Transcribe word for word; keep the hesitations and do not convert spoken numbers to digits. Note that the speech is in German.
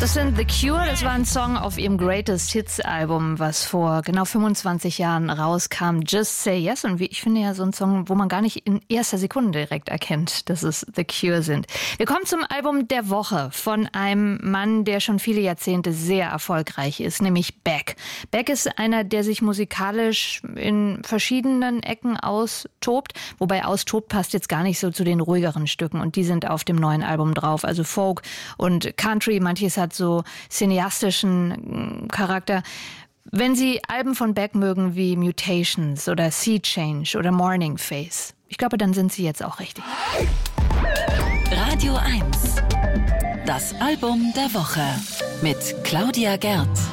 Das sind The Cure, das war ein Song auf ihrem Greatest Hits Album, was vor genau fünfundzwanzig Jahren rauskam, Just Say Yes. Und wie ich finde ja so ein Song, wo man gar nicht in erster Sekunde direkt erkennt, dass es The Cure sind. Wir kommen zum Album der Woche von einem Mann, der schon viele Jahrzehnte sehr erfolgreich ist, nämlich Beck. Beck ist einer, der sich musikalisch in verschiedenen Ecken austobt, wobei austobt passt jetzt gar nicht so zu den ruhigeren Stücken und die sind auf dem neuen Album drauf, also Folk und Country, manches hat so cineastischen Charakter. Wenn Sie Alben von Beck mögen wie Mutations oder Sea Change oder Morning Face, ich glaube, dann sind Sie jetzt auch richtig. Radio eins. Das Album der Woche mit Claudia Gerth.